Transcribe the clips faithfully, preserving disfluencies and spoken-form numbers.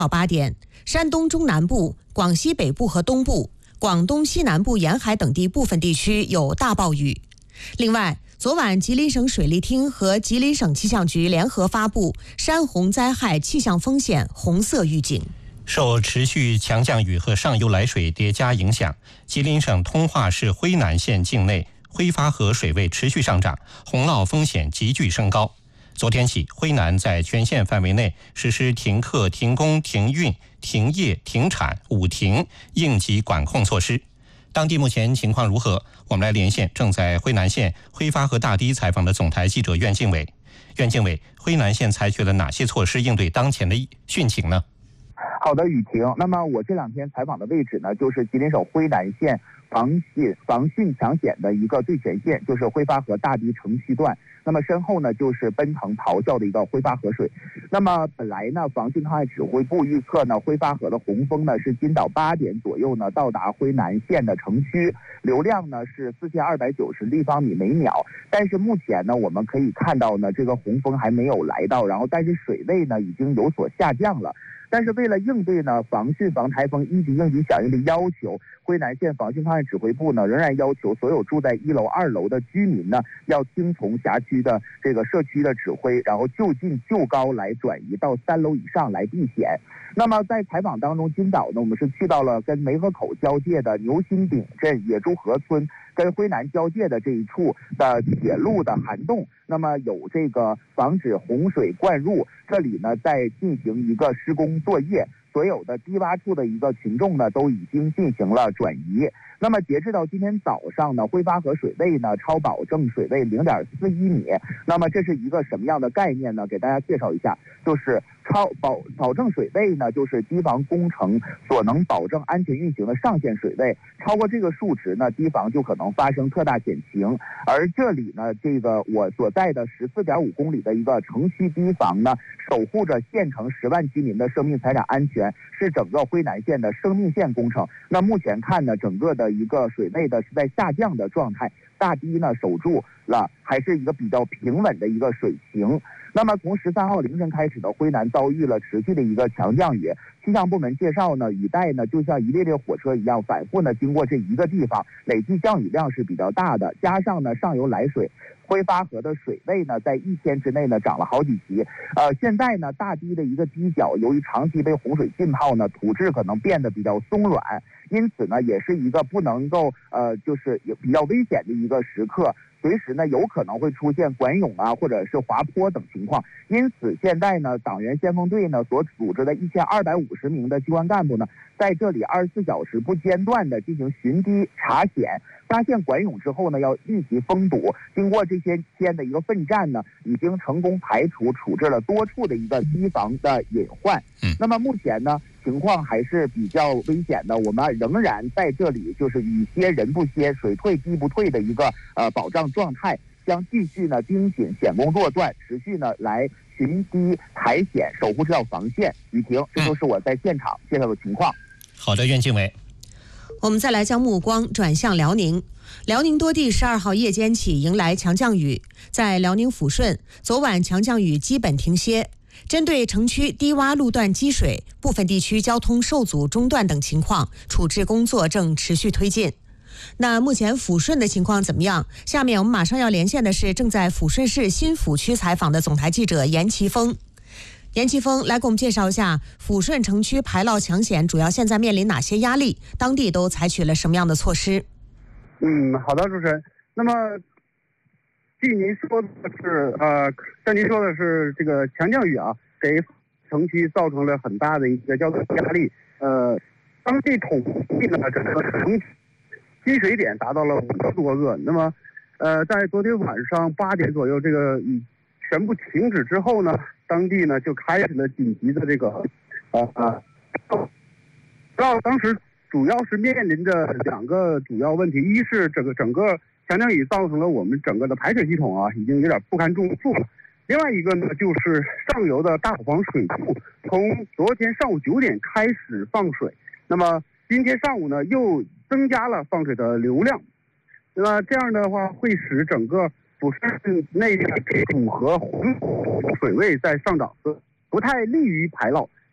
到八点，山东中南部、广西北部和东部、广东西南部沿海等地部分地区有大暴雨。另外，昨晚吉林省水利厅和吉林省气象局联合发布山洪灾害气象风险红色预警。 受持续强降雨和上游来水叠加影响，吉林省通化市辉南县境内辉发河水位持续上涨，洪涝风险急剧升高。昨天起，辉南在全县范围内实施停课、停工、停运、停业、停产五停应急管控措施。当地目前情况如何？我们来连线正在辉南县辉发河大堤采访的总台记者苑敬伟。苑敬伟，辉南县采取了哪些措施应对当前的汛情呢？ 好的，雨婷。那么我这两天采访的位置呢，就是吉林省辉南县防汛防汛抢险的一个最前线，就是辉发河大堤城区段。那么身后呢，就是奔腾咆哮的一个辉发河水。那么本来呢，防汛抗旱指挥部预测呢，辉发河的洪峰呢是今早八点左右呢到达辉南县的城区，流量呢是四千二百九十立方米每秒。但是目前呢，我们可以看到呢，这个洪峰还没有来到，然后但是水位呢已经有所下降了。但是为了应对呢防汛防台风一级应急响应的要求，辉南县防汛抗旱指挥部呢仍然要求所有住在一楼、二楼的居民呢要听从辖区的这个社区的指挥，然后就近就高来转移到三楼以上来避险。那么在采访当中，今早呢我们是去到了跟梅河口交界的牛心顶镇野猪河村跟辉南交界的这一处的铁路的涵洞，那么有这个防止洪水灌入，这里呢在进行一个施工作业，所有的低洼处的一个群众呢都已经进行了转移。那么截至到今天早上呢，辉发河水位呢超保证水位零点四一米。那么这是一个什么样的概念呢？给大家介绍一下，就是超保保证水位呢，就是堤防工程所能保证安全运行的上限水位，超过这个数值呢，堤防就可能发生特大险情。而这里呢，这个我所在的十四点五公里的一个城区堤防呢，守护着县城十万居民的生命财产安全，是整个辉南县的生命线工程。那目前看呢，整个的一个水位呢是在下降的状态，大堤呢守住了，还是一个比较平稳的一个水情。那么从十三号凌晨开始的辉南遭遇了持续的一个强降雨，气象部门介绍呢，雨带呢就像一列列火车一样反复呢经过这一个地方，累计降雨量是比较大的，加上呢上游来水，辉发河的水位呢在一天之内呢涨了好几级。呃，现在呢大堤的一个堤角由于长期被洪水浸泡呢，土质可能变得比较松软，因此呢也是一个不能够呃就是有比较危险的一个时刻。随时呢有可能会出现管涌啊，或者是滑坡等情况。因此现在呢，党员先锋队呢所组织的一千二百五十名的机关干部呢，在这里二十四小时不间断的进行巡堤查险，发现管涌之后呢，要立即封堵。经过这些天的一个奋战呢，已经成功排除处置了多处的一个堤防的隐患。 嗯， 那么目前呢，情况还是比较危险的，我们仍然在这里就是雨歇人不歇，水退堤不退的一个呃保障状态，将继续呢盯紧险工作段，持续呢来巡堤排险，守护这条防线。雨婷，这就是我在现场介绍的情况。 好的，苑敬伟。 我们再来将目光转向辽宁。辽宁多地十二号夜间起迎来强降雨，在辽宁抚顺，昨晚强降雨基本停歇。针对城区低洼路段积水、部分地区交通受阻中断等情况，处置工作正持续推进。那目前抚顺的情况怎么样？下面我们马上要连线的是正在抚顺市新抚区采访的总台记者严奇峰。严奇峰来给我们介绍一下抚顺城区排涝抢险主要现在面临哪些压力，当地都采取了什么样的措施？ 嗯，好的，主持人。那么据您说的是，呃，像您说的是这个强降雨啊，给城区造成了很大的一个交通压力。呃，当地统计呢，整个城积水点达到了五十多个。那么，呃，在昨天晚上八点左右，这个雨全部停止之后呢，当地呢就开始了紧急的这个，呃呃，到当时主要是面临着两个主要问题，一是这个整个强降雨造成了我们整个的排水系统啊已经有点不堪重负了。另外一个呢，就是上游的大伙房水库从昨天上午九点开始放水，那么今天上午呢又增加了放水的流量，那么这样的话会使整个抚顺内的主河洪水位在上涨，不太利于排涝。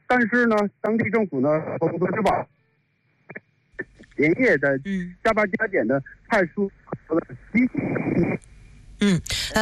但是呢，当地政府呢和乌托之宝连夜的加班加点的派出和积极。 嗯。